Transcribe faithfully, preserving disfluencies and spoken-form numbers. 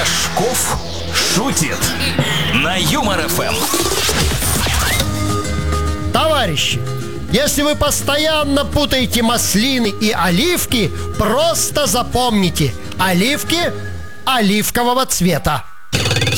Рожков шутит на Юмор эф эм. Товарищи, если вы постоянно путаете маслины и оливки, просто запомните: оливки оливкового цвета.